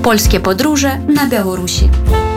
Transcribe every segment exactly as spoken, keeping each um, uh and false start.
Polskie podróże na Białorusi.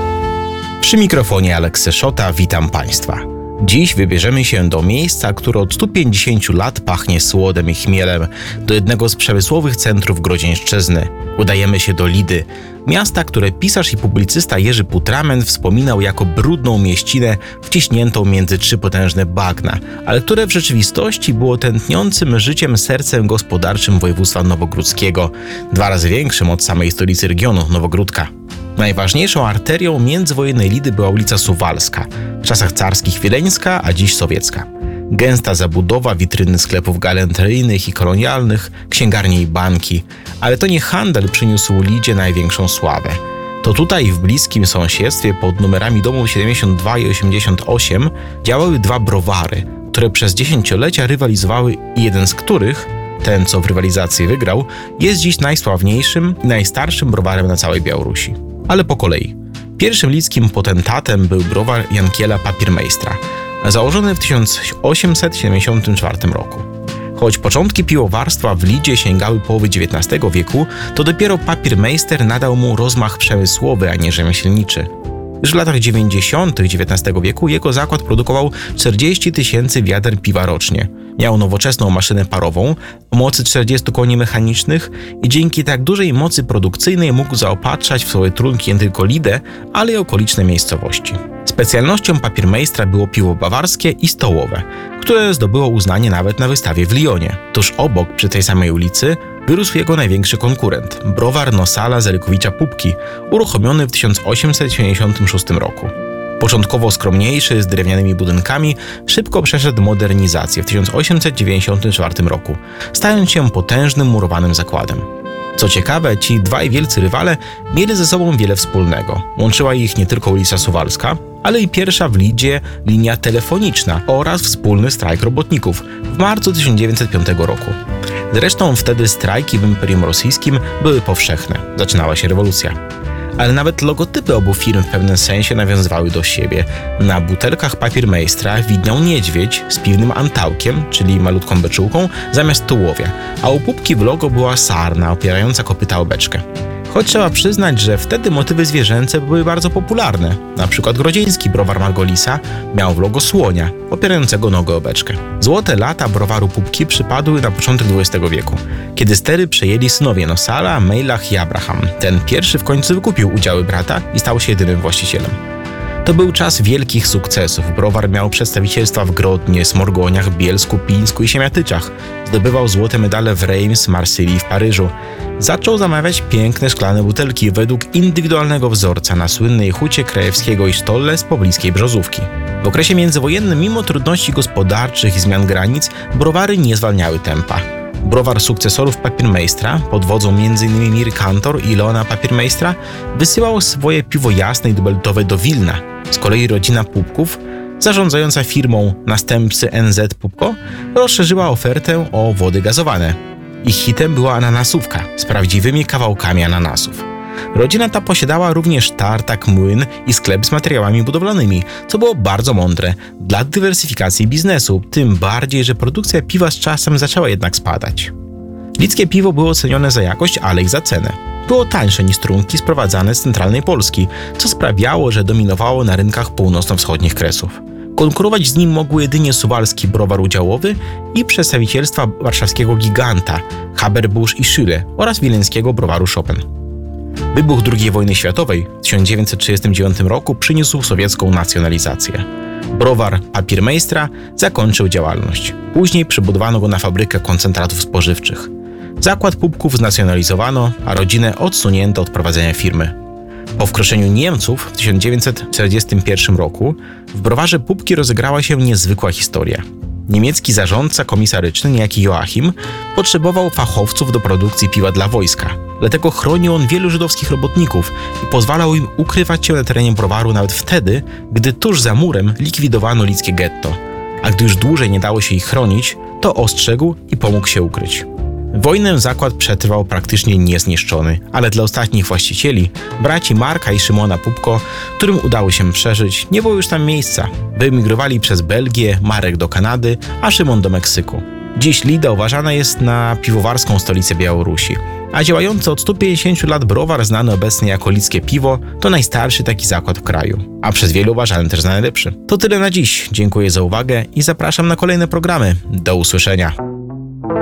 Przy mikrofonie Aleksy Szota, witam Państwa. Dziś wybierzemy się do miejsca, które od stu pięćdziesięciu lat pachnie słodem i chmielem, do jednego z przemysłowych centrów Grodzieńszczyzny. Udajemy się do Lidy, miasta, które pisarz i publicysta Jerzy Putramen wspominał jako brudną mieścinę wciśniętą między trzy potężne bagna, ale które w rzeczywistości było tętniącym życiem sercem gospodarczym województwa nowogródzkiego, dwa razy większym od samej stolicy regionu, Nowogródka. Najważniejszą arterią międzywojennej Lidy była ulica Suwalska, w czasach carskich wileńska, a dziś sowiecka. Gęsta zabudowa, witryny sklepów galanteryjnych i kolonialnych, księgarnie i banki. Ale to nie handel przyniósł Lidzie największą sławę. To tutaj w bliskim sąsiedztwie pod numerami domów siedemdziesiąt dwa i osiemdziesiąt osiem działały dwa browary, które przez dziesięciolecia rywalizowały i jeden z których, ten co w rywalizacji wygrał, jest dziś najsławniejszym i najstarszym browarem na całej Białorusi. Ale po kolei. Pierwszym lidzkim potentatem był browar Jankiela Papiermeistra, założony w tysiąc osiemset siedemdziesiątym czwartym roku. Choć początki piwowarstwa w Lidzie sięgały połowy dziewiętnastego wieku, to dopiero Papiermeister nadał mu rozmach przemysłowy, a nie rzemieślniczy. Już w latach dziewięćdziesiątych dziewiętnastego wieku jego zakład produkował czterdzieści tysięcy wiader piwa rocznie. Miał nowoczesną maszynę parową o mocy czterdziestu koni mechanicznych i dzięki tak dużej mocy produkcyjnej mógł zaopatrzać w swoje trunki nie tylko Lidę, ale i okoliczne miejscowości. Specjalnością Papiermeistra było piwo bawarskie i stołowe, które zdobyło uznanie nawet na wystawie w Lyonie. Tuż obok, przy tej samej ulicy, wyrósł jego największy konkurent, browar Nosala Zerykowicza-Pupki, uruchomiony w tysiąc osiemset siedemdziesiątym szóstym roku. Początkowo skromniejszy, z drewnianymi budynkami, szybko przeszedł modernizację w tysiąc osiemset dziewięćdziesiątym czwartym roku, stając się potężnym murowanym zakładem. Co ciekawe, ci dwaj wielcy rywale mieli ze sobą wiele wspólnego. Łączyła ich nie tylko ulica Suwalska, ale i pierwsza w Lidzie linia telefoniczna oraz wspólny strajk robotników w marcu tysiąc dziewięćset piątego roku. Zresztą wtedy strajki w Imperium Rosyjskim były powszechne. Zaczynała się rewolucja. Ale nawet logotypy obu firm w pewnym sensie nawiązywały do siebie. Na butelkach Papiermeistra widniał niedźwiedź z piwnym antałkiem, czyli malutką beczułką, zamiast tułowia, a u Pupki w logo była sarna opierająca kopyta o beczkę. Choć trzeba przyznać, że wtedy motywy zwierzęce były bardzo popularne. Na przykład grodzieński browar Margolisa miał w logo słonia, opierającego nogę o beczkę. Złote lata browaru Pupki przypadły na początek dwudziestego wieku, kiedy stery przejęli synowie Nosala, Mejlach i Abraham. Ten pierwszy w końcu wykupił udziały brata i stał się jedynym właścicielem. To był czas wielkich sukcesów. Browar miał przedstawicielstwa w Grodnie, Smorgoniach, Bielsku, Pińsku i Siemiatyczach. Zdobywał złote medale w Reims, Marsylii i w Paryżu. Zaczął zamawiać piękne szklane butelki według indywidualnego wzorca na słynnej hucie Krajewskiego i Sztolle z pobliskiej Brzozówki. W okresie międzywojennym, mimo trudności gospodarczych i zmian granic, browary nie zwalniały tempa. Browar sukcesorów Papiermeistra, pod wodzą między innymi Miry Kantor i Leona Papiermeistra, wysyłał swoje piwo jasne i dubeltowe do Wilna. Z kolei rodzina Pupków, zarządzająca firmą następcy N Z Pupko, rozszerzyła ofertę o wody gazowane. Ich hitem była ananasówka z prawdziwymi kawałkami ananasów. Rodzina ta posiadała również tartak, młyn i sklep z materiałami budowlanymi, co było bardzo mądre dla dywersyfikacji biznesu, tym bardziej, że produkcja piwa z czasem zaczęła jednak spadać. Lidzkie piwo było cenione za jakość, ale i za cenę. Było tańsze niż trunki sprowadzane z centralnej Polski, co sprawiało, że dominowało na rynkach północno-wschodnich Kresów. Konkurować z nim mogły jedynie suwalski browar udziałowy i przedstawicielstwa warszawskiego giganta Haber-Bosch i Schülle oraz wileńskiego browaru Chopin. Wybuch drugiej wojny światowej w tysiąc dziewięćset trzydziestym dziewiątym roku przyniósł sowiecką nacjonalizację. Browar Papiermeistra zakończył działalność. Później przebudowano go na fabrykę koncentratów spożywczych. Zakład Pupków znacjonalizowano, a rodzinę odsunięto od prowadzenia firmy. Po wkroczeniu Niemców w tysiąc dziewięćset czterdziestym pierwszym roku w browarze Pupki rozegrała się niezwykła historia. Niemiecki zarządca komisaryczny, niejaki Joachim, potrzebował fachowców do produkcji piwa dla wojska. Dlatego chronił on wielu żydowskich robotników i pozwalał im ukrywać się na terenie browaru nawet wtedy, gdy tuż za murem likwidowano lidzkie getto. A gdy już dłużej nie dało się ich chronić, to ostrzegł i pomógł się ukryć. Wojnę zakład przetrwał praktycznie niezniszczony, ale dla ostatnich właścicieli, braci Marka i Szymona Pupko, którym udało się przeżyć, nie było już tam miejsca. Wyemigrowali przez Belgię, Marek do Kanady, a Szymon do Meksyku. Dziś Lida uważana jest na piwowarską stolicę Białorusi, a działający od stu pięćdziesięciu lat browar, znany obecnie jako Lidzkie Piwo, to najstarszy taki zakład w kraju, a przez wielu uważany też za najlepszy. To tyle na dziś, dziękuję za uwagę i zapraszam na kolejne programy. Do usłyszenia.